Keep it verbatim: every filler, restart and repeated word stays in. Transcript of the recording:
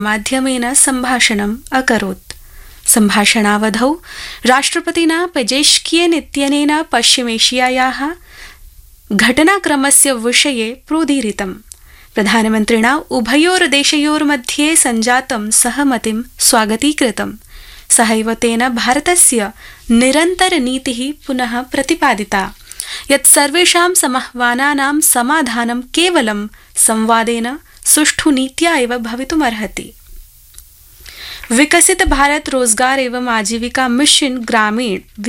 माध्यमेन सम्भाषणम् अकरोत्। सम्भाषणावधौ राष्ट्रपतिना पेजेश्कियन् इत्यनेन पश्चिमेशियायाः घटनाक्रमस्य विषये प्रोदीरितम्। प्रधानमन्त्रिणा उभयोर्देशयोर्मध्ये सञ्जातं सहमतिं स्वागतीकृतम्। सहैव तेन भारतस्य निरन्तरनीतिः पुनः प्रतिपादिता यत् सर्वेषां समाह्वानानां समाधानं केवलं संवादेन सुष्ठु नीत्या एव भवितुमर्हति। विकसित भारत रोजगार एवं आजीविका मिशन ग्रामीण